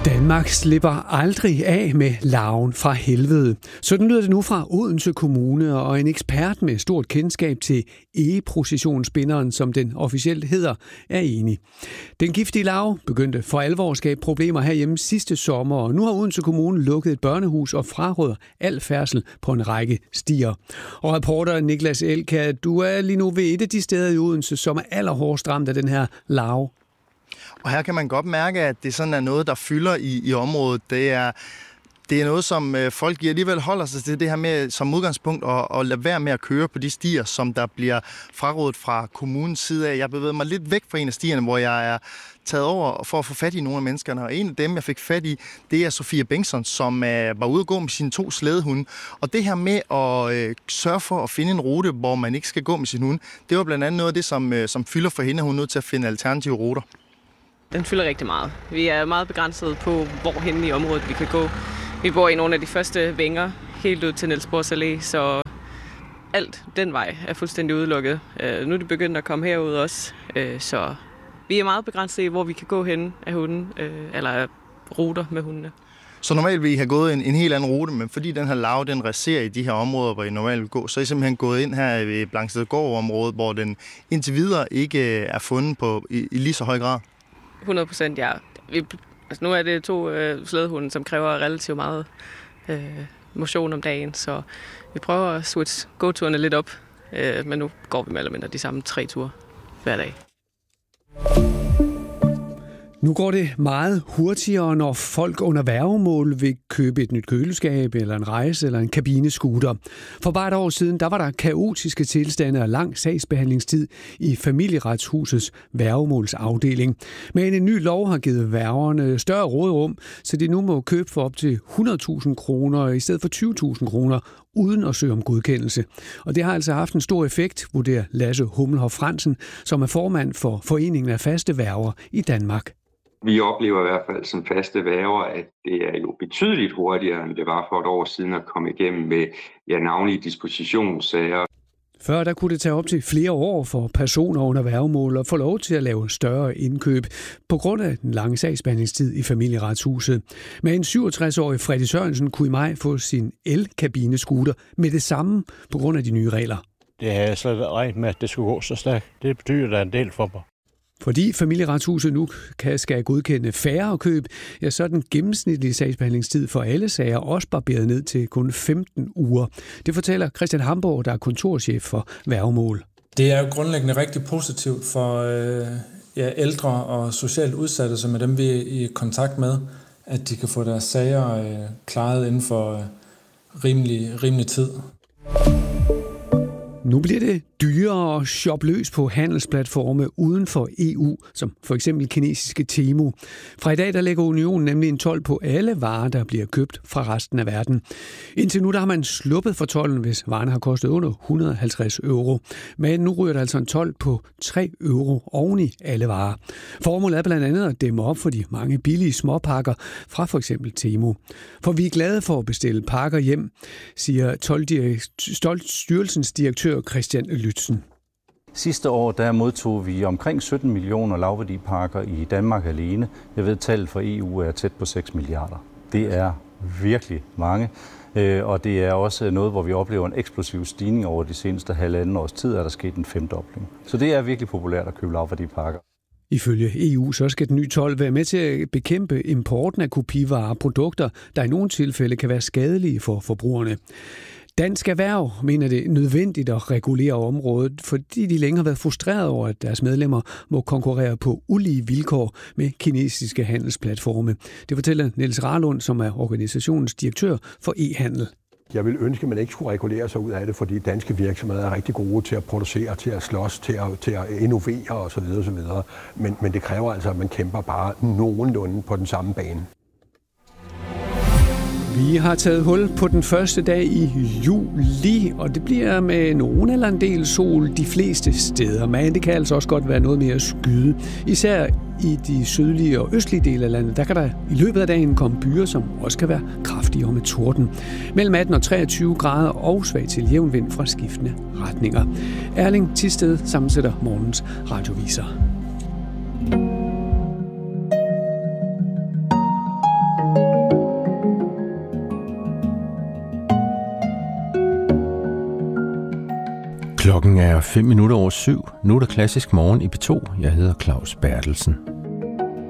Danmark slipper aldrig af med larven fra helvede. Sådan lyder det nu fra Odense Kommune, og en ekspert med stort kendskab til egeprocessionsspinderen, som den officielt hedder, er enig. Den giftige larve begyndte for alvor at skabe problemer herhjemme sidste sommer, og nu har Odense Kommune lukket et børnehus og fraråder al færdsel på en række stier. Og reporter Niklas Elka, du er lige nu ved et af de steder i Odense, som er allerhårdest ramt af den her larve. Og her kan man godt mærke, at det sådan er noget, der fylder i området. Det er noget, som folk alligevel holder sig til, det her med som udgangspunkt at lade være med at køre på de stier, som der bliver frarådet fra kommunens side af. Jeg bevæger mig lidt væk fra en af stierne, hvor jeg er taget over for at få fat i nogle af menneskerne. Og en af dem, jeg fik fat i, det er Sofia Bengtsson, som var ude at gå med sine 2 slædehunde. Og det her med at sørge for at finde en rute, hvor man ikke skal gå med sin hund, det var blandt andet noget af det, som fylder for hende, hun er nødt til at finde alternative ruter. Den fylder rigtig meget. Vi er meget begrænset på, hvorhen i området vi kan gå. Vi bor i nogle af de første vinger, helt ud til Niels Bohrs Allé, så alt den vej er fuldstændig udelukket. Nu er det begyndt at komme herud også, så vi er meget begrænset i, hvor vi kan gå hen af hunden, eller ruter med hundene. Så normalt vil I have gået en helt anden rute, men fordi den her larve, den reserer i de her områder, hvor I normalt vil gå, så er I simpelthen gået ind her i Blangstedgård-området, hvor den indtil videre ikke er fundet på i lige så høj grad. 100%, ja. Nu er det 2 slædehunde, som kræver relativt meget motion om dagen, så vi prøver at switch gåturene lidt op, men nu går vi mere eller mindre de samme 3 ture hver dag. Nu går det meget hurtigere, når folk under værgemål vil købe et nyt køleskab, eller en rejse, eller en kabinescooter. For bare et år siden, der var der kaotiske tilstande og lang sagsbehandlingstid i Familieretshusets værgemålsafdeling. Men en ny lov har givet værgerne større råderum, så de nu må købe for op til 100.000 kroner i stedet for 20.000 kroner, uden at søge om godkendelse. Og det har altså haft en stor effekt, vurderer Lasse Hummelhoff Fransen, som er formand for Foreningen af Faste Værger i Danmark. Vi oplever i hvert fald som faste værger, at det er jo betydeligt hurtigere, end det var for et år siden at komme igennem med navnlig dispositionssager. Før der kunne det tage op til flere år for personer under værgemål at få lov til at lave større indkøb på grund af den lange sagsbehandlingstid i Familieretshuset. Men en 67-årig Freddy Sørensen kunne i maj få sin el-kabinescooter med det samme på grund af de nye regler. Det har jeg slet regnet med, at det skulle gå så stærkt. Det betyder, at der er en del for mig. Fordi Familieretshuset nu skal godkende færre køb, ja, så er den gennemsnitlige sagsbehandlingstid for alle sager også barberet ned til kun 15 uger. Det fortæller Christian Hamborg, der er kontorchef for værgemål. Det er jo grundlæggende rigtig positivt for ældre og socialt udsatte, som er dem, vi er i kontakt med, at de kan få deres sager klaret inden for rimelig tid. Nu bliver det dyrere at shoppe løs på handelsplatforme uden for EU, som for eksempel kinesiske Temu. Fra i dag der lægger unionen nemlig en told på alle varer, der bliver købt fra resten af verden. Indtil nu der har man sluppet for tolden, hvis varerne har kostet under 150 euro. Men nu ryger der altså en told på 3 euro oven i alle varer. Formålet er blandt andet at dæmme op for de mange billige småpakker fra for eksempel Temu. For vi er glade for at bestille pakker hjem, siger Toldstyrelsens direktør Christian Lytzen. Sidste år der modtog vi omkring 17 millioner lavværdipakker i Danmark alene. Jeg ved, tallet for EU er tæt på 6 milliarder. Det er virkelig mange, og det er også noget, hvor vi oplever en eksplosiv stigning over de seneste halvanden års tid, er der sket en 5-dobling. Så det er virkelig populært at købe lavværdipakker. Ifølge EU så skal den nye told være med til at bekæmpe importen af kopivarer og produkter, der i nogle tilfælde kan være skadelige for forbrugerne. Dansk Erhverv mener det er nødvendigt at regulere området, fordi de længe har været frustreret over, at deres medlemmer må konkurrere på ulige vilkår med kinesiske handelsplatforme. Det fortæller Niels Rarlund, som er organisationens direktør for e-handel. Jeg vil ønske, at man ikke skulle regulere sig ud af det, fordi danske virksomheder er rigtig gode til at producere, til at slås, til at innovere osv. Men det kræver altså, at man kæmper bare nogenlunde på den samme bane. Vi har taget hul på den første dag i juli, og det bliver med nogen eller en del sol de fleste steder. Men det kan altså også godt være noget mere skyde. Især i de sydlige og østlige dele af landet, der kan der i løbet af dagen komme byer, som også kan være kraftige og med torden. Mellem 18 og 23 grader og svag til jævn vind fra skiftende retninger. Erling Thisted sammensætter morgens radioviser. Klokken er 7:05. Nu er der klassisk morgen i P2. Jeg hedder Claus Bertelsen.